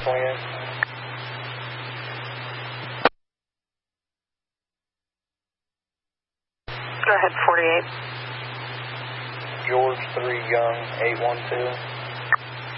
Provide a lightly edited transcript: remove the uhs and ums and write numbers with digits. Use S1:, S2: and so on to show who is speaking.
S1: 28.
S2: Go ahead, 48.
S1: George 3 Young 812.